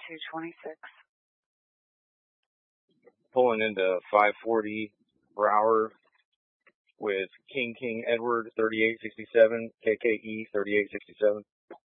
226. Pulling into 540 Broward with King Edward 3867, KKE 3867.